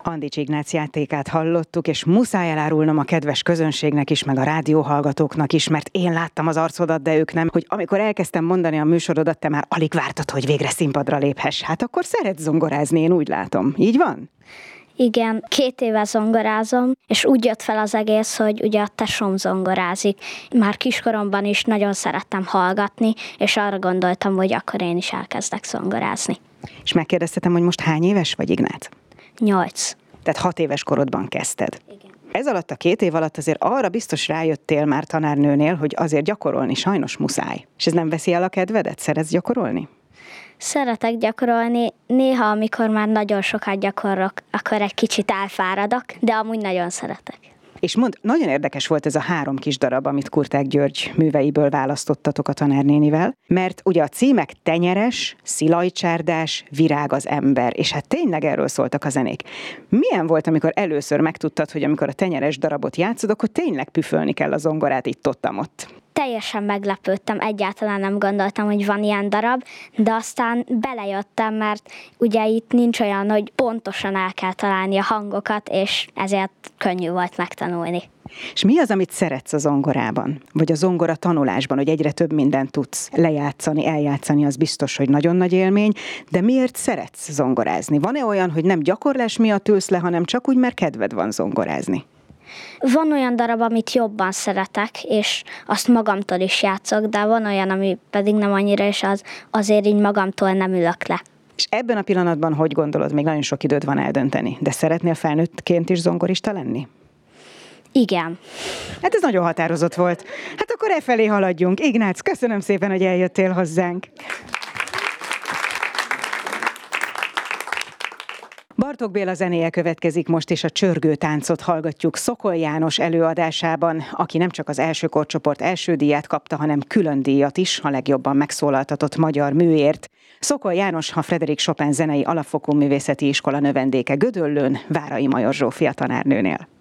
Handics Ignác játékát hallottuk, és muszáj elárulnom a kedves közönségnek is, meg a rádióhallgatóknak is, mert én láttam az arcodat, de ők nem, hogy amikor elkezdtem mondani a műsorodat, te már alig vártad, hogy végre színpadra léphess. Hát akkor szeretsz zongorázni, én úgy látom. Így van? Igen, 2 éve zongorázom, és úgy jött fel az egész, hogy ugye a tesóm zongorázik. Már kiskoromban is nagyon szerettem hallgatni, és arra gondoltam, hogy akkor én is elkezdek zongorázni. És megkérdeztetem, hogy most hány éves vagy, Ignác? 8. Tehát 6 éves korodban kezdted. Igen. Ez alatt a 2 év alatt azért arra biztos rájöttél már tanárnőnél, hogy azért gyakorolni sajnos muszáj. És ez nem veszi el a kedvedet? Szeretsz gyakorolni? Szeretek gyakorolni, néha, amikor már nagyon sokat gyakorlok, akkor egy kicsit elfáradok, de amúgy nagyon szeretek. És mondd, nagyon érdekes volt ez a 3 kis darab, amit Kurták György műveiből választottatok a tanárnénivel, mert ugye a címek Tenyeres, Szilajcsárdás, Virág az ember, és hát tényleg erről szóltak a zenék. Milyen volt, amikor először megtudtad, hogy amikor a Tenyeres darabot játszod, akkor tényleg püfölni kell a zongorát itt-ott? Teljesen meglepődtem, egyáltalán nem gondoltam, hogy van ilyen darab, de aztán belejöttem, mert ugye itt nincs olyan, hogy pontosan el kell találni a hangokat, és ezért könnyű volt megtanulni. És mi az, amit szeretsz a zongorában? Vagy a zongora tanulásban, hogy egyre több mindent tudsz lejátszani, eljátszani, az biztos, hogy nagyon nagy élmény, de miért szeretsz zongorázni? Van-e olyan, hogy nem gyakorlás miatt ülsz le, hanem csak úgy, mert kedved van zongorázni? Van olyan darab, amit jobban szeretek, és azt magamtól is játszok, de van olyan, ami pedig nem annyira, és azért így magamtól nem ülök le. És ebben a pillanatban hogy gondolod, még nagyon sok időd van eldönteni, de szeretnél felnőttként is zongorista lenni? Igen. Hát ez nagyon határozott volt. Hát akkor efelé haladjunk. Ignác, köszönöm szépen, hogy eljöttél hozzánk. Bartók Béla zenéje következik most, és a Csörgő táncot hallgatjuk Szokol János előadásában, aki nem csak az első korcsoport első díját kapta, hanem külön díjat is, a legjobban megszólaltatott magyar műért. Szokol János a Frédéric Chopin zenei alapfokú művészeti iskola növendéke Gödöllőn, Várai Major Zsófia tanárnőnél.